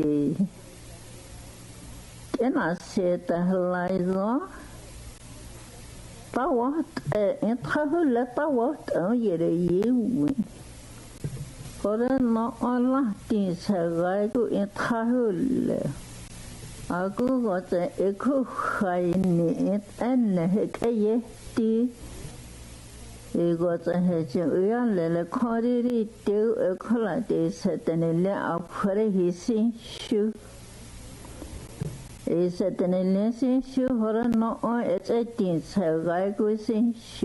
tì cái nào sẽ ta lại gió tao quá em thấy là tao quá ở gì để gì có đó nó là tiền sẽ gái của em thấy là aku gọi là aku khai nè anh này cái gì thì gọi là hệ chữ là khó đi tiêu khó là để sẽ tên là áo phải hy sinh chú sẽ tên là sinh chú hoặc nó ở cái tiền sẽ gái của sinh chú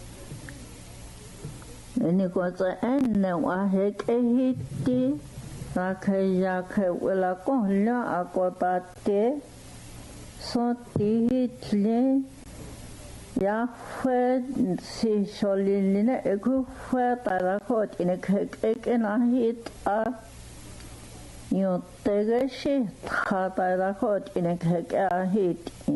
nên gọi là anh này và hệ cái gì thì ra khai là con là aku ta thế so tí lên ya fue si solilina eku fue para hot in cái na hit a yo tege shi tha para hot in cái a hit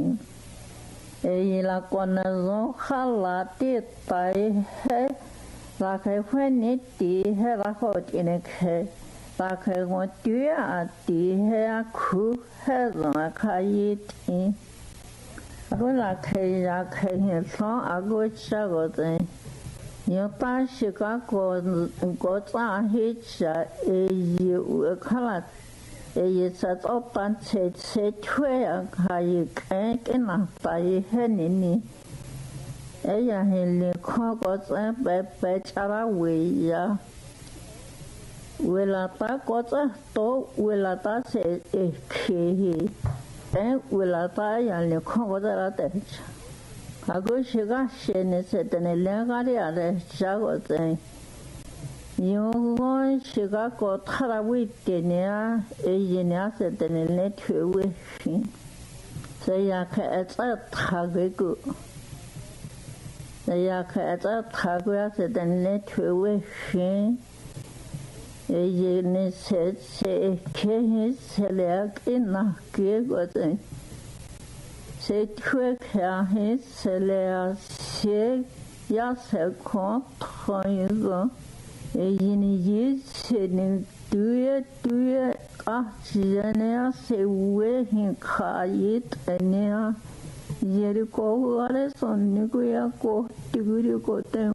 e la con zo khala ti tai he la khai fue ni ti he la hot in cái la khai ngo ti a ti he a khu he la khai ti aku là khi hiện sáng aku cha gọi là nhiều ta sẽ có trả hết trả nhiều khá là sẽ có bán sẽ thuê hay cái nào tại hết nè là hiện liền khó có trả bé trả ra về là ta có trả tốt về là ta sẽ khi wala ta ya le ko da ra te ago shiga shene se tene le ga ya le cha go te yo go shiga ko thara wi te ne a yin se tene le thwe wi se ya kha tsa tha ge go se ya kha tsa tha go ya se tene le thwe wi yin se ke se le ke na ke go te se thwe kha se le se ya se ko thoi go yin yi se ne tu ka ji ne se we hin kha yi ne a ye ko ale son ni ko ya ko ti gu ko te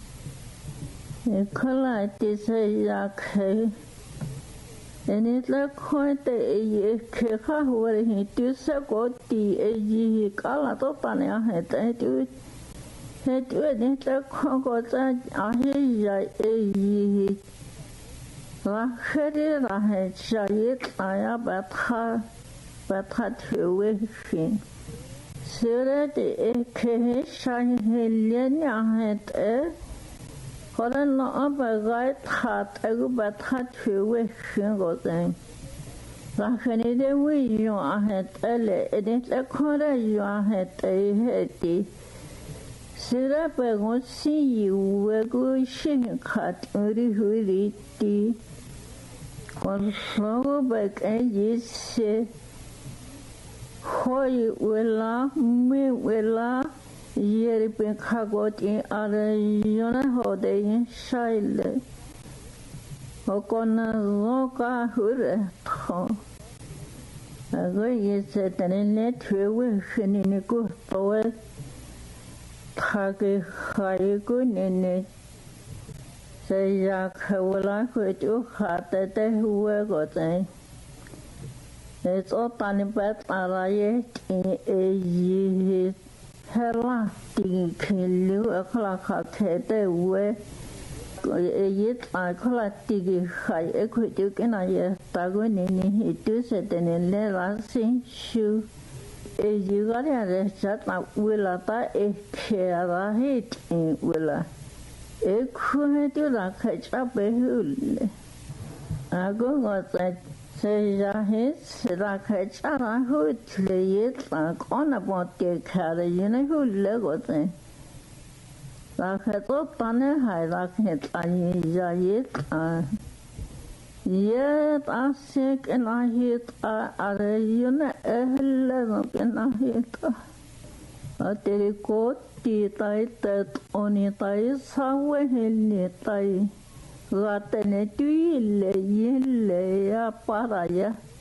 khala ti se ya khe ene la khoi te ye khe kha ho re hi tu se ko ti e ji kala to ta ne ha te tu he tu ne la kho ko ta a he ya e ji la khe de la he cha ye ta ya ba tha tu we hin sere de e khe sha he le nya he te Hora no apa gai that aku bathat huwe shingo ten. Rakhani de wi yo ahet ele edit a khora yo ahet heti. Sira pe go si yu go shin khat uri huri ti. Kon so ba kai se hoi wela me wela Yeri pe khagot in are yona hode in shaile okona loka hure tho ago yese tenene thwe khini ni ko towe thage khai ko nene se ya khawla ko tu khate te huwe go te it's all tani pat araye e hela ti khelu akla kha khete we ye ta khala ti gi khai e khu tu ke na ye ta go ni ni tu se te ne le la sin shu e ji ga re cha ta we la ta e khe ra he ti we la e khu he tu la kha cha be hu le a go go ta se ya he se la kha cha ra hu le ye ta ko na bo te kha re ye ne hu le go te la kha to ta ne hai la kha ta ya ye ta ye ta se ke na he ta a re ye ne e le no ke na he ta a te ko ti tai te oni tai sa we he ni tai Gatene tu le ya para ya